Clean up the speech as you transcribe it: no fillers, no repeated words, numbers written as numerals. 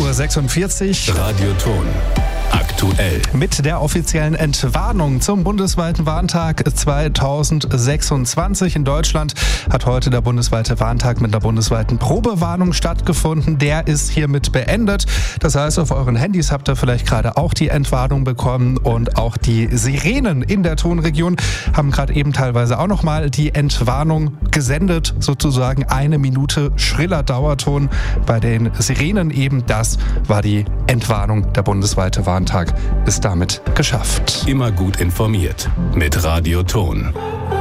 8.46 Uhr. Radioton. Aktuell. Mit der offiziellen Entwarnung zum bundesweiten Warntag 2026 in Deutschland hat heute der bundesweite Warntag mit einer bundesweiten Probewarnung stattgefunden. Der ist hiermit beendet. Das heißt, auf euren Handys habt ihr vielleicht gerade auch die Entwarnung bekommen und auch die Sirenen in der Tonregion haben gerade eben teilweise auch nochmal die Entwarnung gesendet. Sozusagen 1 Minute schriller Dauerton bei den Sirenen eben. Das war die Entwarnung. Der bundesweite Warntag ist damit geschafft. Immer gut informiert mit Radioton.